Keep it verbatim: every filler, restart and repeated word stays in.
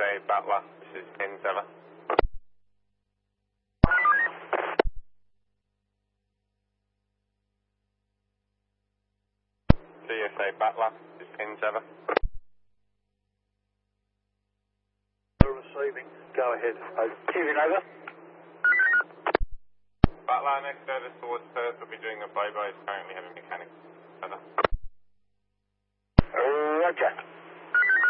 A Butler, this is ten seven. C S A Butler, this is ten seven. Receiving, go ahead. Receiving over. Butler, next service towards Perth, we'll be doing a Bobo, currently having mechanics. Over. Roger.